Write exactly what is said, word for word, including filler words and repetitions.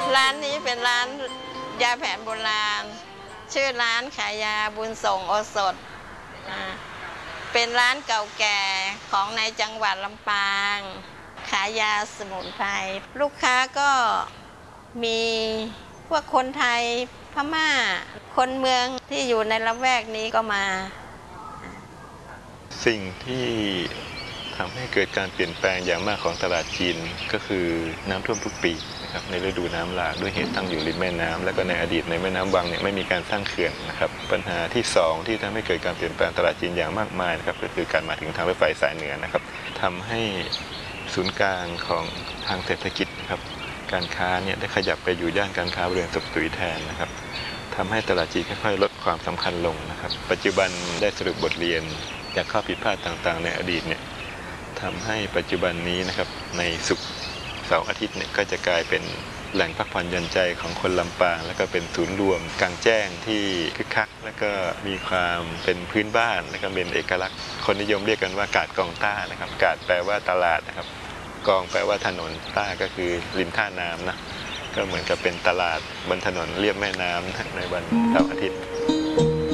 ร้านนี้เป็นร้านยาแผนโบราณชื่อร้านขายยาบุญส่งโอสถเป็นร้านเก่าแก่ของในจังหวัดลำปางขายยาสมุนไพรลูกค้าก็มีพวกคนไทยพม่าคนเมืองที่อยู่ในละแวกนี้ก็มาสิ่งที่ทำให้เกิดการเปลี่ยนแปลงอย่างมากของตลาดจีนก็คือน้ำท่วมทุกปีนะครับในฤดูน้ำหลากด้วยเหตุตั้งอยู่ริมแม่น้ำและก็ในอดีตในแม่น้ำวังเนี่ยไม่มีการสร้างเขื่อนนะครับปัญหาที่สองที่ทำให้เกิดการเปลี่ยนแปลงตลาดจีนอย่างมากมายนะครับก็คือการมาถึงทางรถไฟสายเหนือนะครับทำให้ศูนย์กลางของทางเศรษฐกิจนะครับการค้าเนี่ยได้ขยับไปอยู่ย่านการค้าบริเวณสุขสุยแทนนะครับทำให้ตลาดจีนค่อยๆลดความสำคัญลงนะครับปัจจุบันได้สรุปบทเรียนจากข้อผิดพลาดต่างๆในอดีตเนี่ยทำให้ปัจจุบันนี้นะครับในศุกร์เสาร์อาทิตย์เนี่ยก็จะกลายเป็นแหล่งพักผ่อนหย่อนใจของคนลำปางแล้วก็เป็นศูนย์รวมกลางแจ้งที่คึกคักแล้วก็มีความเป็นพื้นบ้านและก็เป็นเอกลักษณ์คนนิยมเรียกกันว่ากาดกองต้านะครับกาดแปลว่าตลาดนะครับกองแปลว่าถนนต้าก็คือริมท่าน้ำนะก็เหมือนกับเป็นตลาดบนถนนเลียบแม่น้ำในวันเสาร์อาทิตย์